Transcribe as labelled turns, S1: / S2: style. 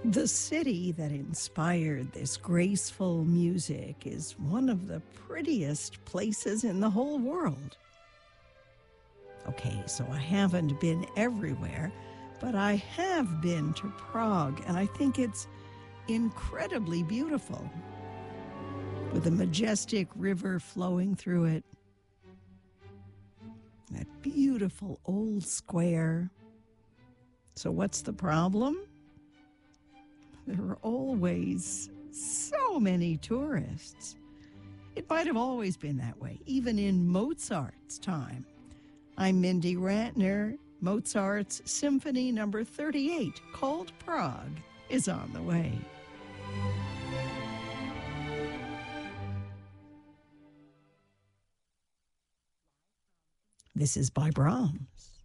S1: The city that inspired this graceful music is one of the prettiest places in the whole world. Okay, so I haven't been everywhere, but I have been to Prague, and I think it's incredibly beautiful, with a majestic river flowing through it, that beautiful old square. So what's the problem? There are always so many tourists. It might have always been that way, even in Mozart's time. I'm Mindy Rantner. Mozart's Symphony Number 38, called Prague, is on the way. This is by Brahms.